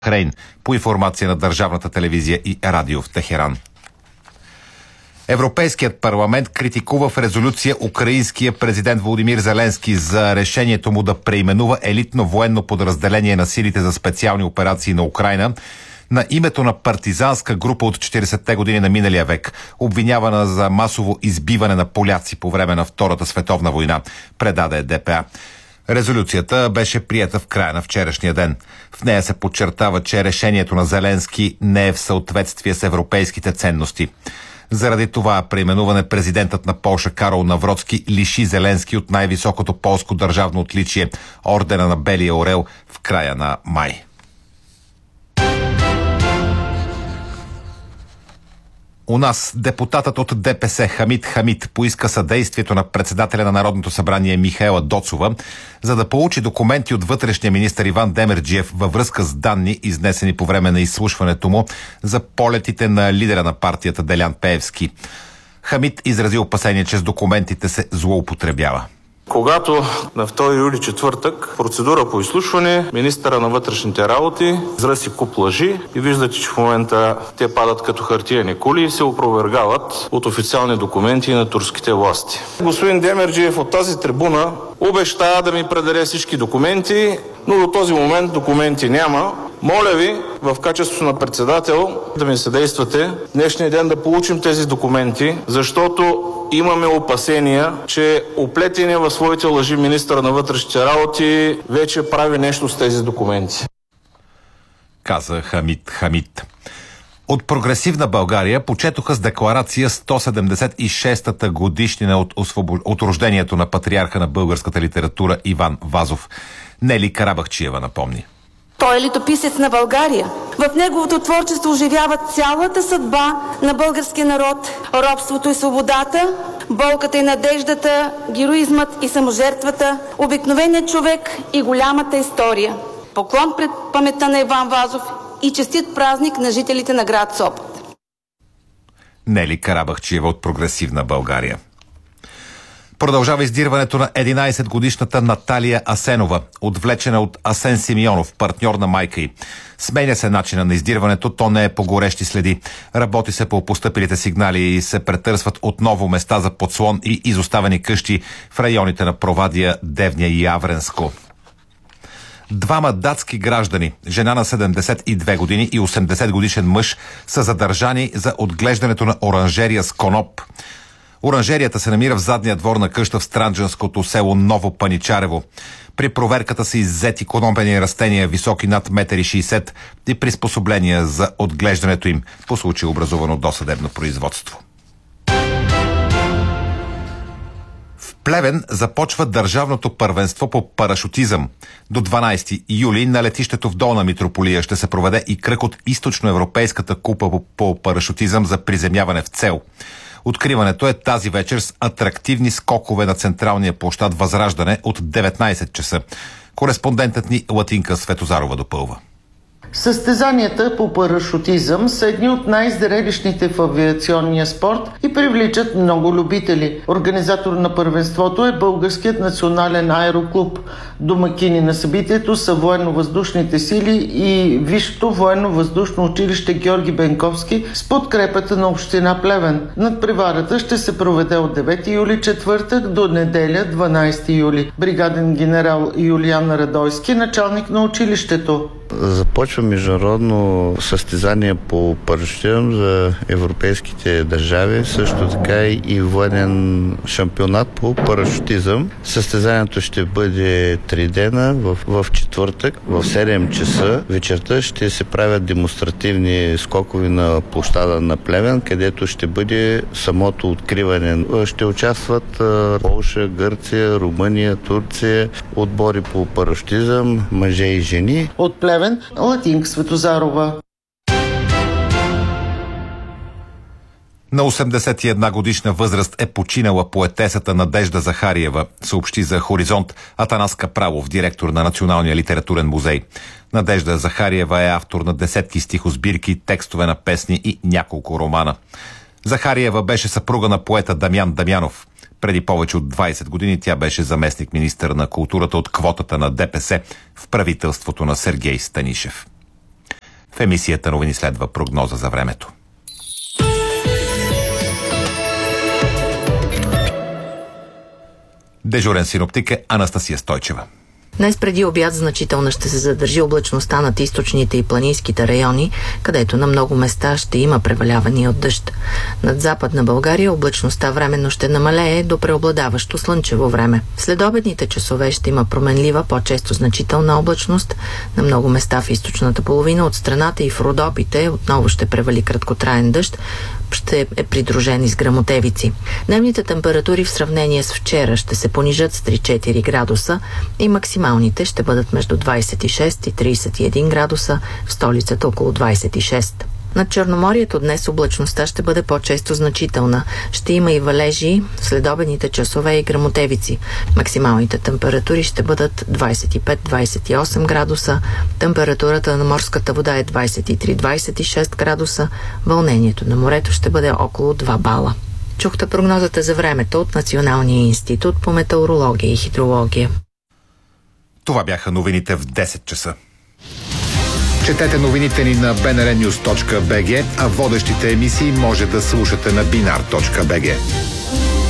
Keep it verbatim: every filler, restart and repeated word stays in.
Бахрейн, по информация на Държавната телевизия и радио в Техеран. Европейският парламент критикува в резолюция украинския президент Володимир Зеленски за решението му да преименува елитно военно подразделение на силите за специални операции на Украйна на името на партизанска група от четиридесетте години на миналия век, обвинявана за масово избиване на поляци по време на Втората световна война, предаде ДПА. Резолюцията беше приета в края на вчерашния ден. В нея се подчертава, че решението на Зеленски не е в съответствие с европейските ценности. Заради това преименуване президентът на Полша Карол Навроцки лиши Зеленски от най-високото полско държавно отличие – ордена на Белия орел в края на май. У нас депутатът от ДПС Хамид Хамид поиска съдействието на председателя на Народното събрание Михаела Доцова, за да получи документи от вътрешния министър Иван Демерджиев във връзка с данни, изнесени по време на изслушването му за полетите на лидера на партията Делян Пеевски. Хамид изрази опасение, че с документите се злоупотребява. Когато на втори юли, четвъртък, процедура по изслушване, министъра на вътрешните работи изрази куп лъжи и виждате, че в момента те падат като хартиени кули и се опровергават от официални документи на турските власти. Господин Демерджиев от тази трибуна обеща да ми предаде всички документи, но до този момент документи няма. Моля ви, в качеството на председател, да ми съдействате днешния ден да получим тези документи, защото имаме опасения, че оплетения в своите лъжи министър на вътрешните работи вече прави нещо с тези документи. Каза Хамид Хамид. От Прогресивна България почетоха с декларация сто седемдесет и шестата годишнина от, освобо... от рождението на патриарха на българската литература Иван Вазов. Нели Карабахчиева напомни. Той е летописец на България. В неговото творчество оживява цялата съдба на българския народ, робството и свободата, болката и надеждата, героизмът и саможертвата, обикновеният човек и голямата история. Поклон пред паметта на Иван Вазов и честит празник на жителите на град Сопот. Нели Карабахчиева от Прогресивна България. Продължава издирването на единайсетгодишната Наталия Асенова, отвлечена от Асен Симеонов, партньор на майка й. Сменя се начина на издирването, то не е по горещи следи. Работи се по постъпилите сигнали и се претърсват отново места за подслон и изоставени къщи в районите на Провадия, Девня и Авренско. Двама датски граждани, жена на седемдесет и две години и осемдесет годишен мъж, са задържани за отглеждането на оранжерия с коноп. Оранжерията се намира в задния двор на къща в странджанското село Ново Паничарево. При проверката са иззети конопени растения високи над едно и шейсет метра и приспособления за отглеждането им, по случай образувано досъдебно производство. В Плевен започва държавното първенство по парашутизъм. До дванайсети юли на летището в Долна Митрополия ще се проведе и кръг от източноевропейската купа по парашутизъм за приземяване в цел. Откриването е тази вечер с атрактивни скокове на централния площад Възраждане от деветнайсет часа. Кореспондентът ни Латинка Светозарова допълва. Състезанията по парашутизъм са едни от най-зрелищните в авиационния спорт и привличат много любители. Организатор на първенството е Българският национален аероклуб. Домакини на събитието са военно-въздушните сили и Висшето военно-въздушно училище Георги Бенковски с подкрепата на община Плевен. Надпреварата ще се проведе от девети юли, четвъртък, до неделя, дванайсети юли. Бригаден генерал Юлиан Радойски, началник на училището. Започва международно състезание по парашутизъм за европейските държави, също така и военен шампионат по парашутизъм. Състезанието ще бъде три дена. В, в четвъртък в седем часа вечерта ще се правят демонстративни скокови на площада на Плевен, където ще бъде самото откриване. Ще участват Полша, Гърция, Румъния, Турция, отбори по парашутизъм, мъже и жени. От Плевен Латинка Светозарова. На осемдесет и една годишна възраст е починала поетесата Надежда Захариева, съобщи за Хоризонт Атанас Капралов, директор на Националния литературен музей. Надежда Захариева е автор на десетки стихосбирки, текстове на песни и няколко романа. Захариева беше съпруга на поета Дамян Дамянов. Преди повече от двайсет години тя беше заместник-министър на културата от квотата на ДПС в правителството на Сергей Станишев. емисията новини следва прогноза за времето. Дежурен синоптик е Анастасия Стойчева. Днес преди обяд значително ще се задържи облачността над източните и планинските райони, където на много места ще има превалявания от дъжд. Над Западна България облачността временно ще намалее до преобладаващо слънчево време. В следобедните часове ще има променлива, по-често значителна облачност. На много места в източната половина от страната и в Родопите отново ще превали краткотраен дъжд, ще е придружени с гръмотевици. Дневните температури в сравнение с вчера ще се понижат с три-четири градуса и максималните ще бъдат между двадесет и шест и тридесет и един градуса, в столицата около двадесет и шест. Над Черноморието днес облачността ще бъде по-често значителна. Ще има и валежи в следобедните часове и гръмотевици. Максималните температури ще бъдат двадесет и пет до двадесет и осем градуса. Температурата на морската вода е двадесет и три до двадесет и шест градуса. Вълнението на морето ще бъде около два бала. Чухте прогнозата за времето от Националния институт по метеорология и хидрология. Това бяха новините в десет часа. Четете новините ни на би ен ар нюз точка би джи, а водещите емисии може да слушате на бинар точка би джи.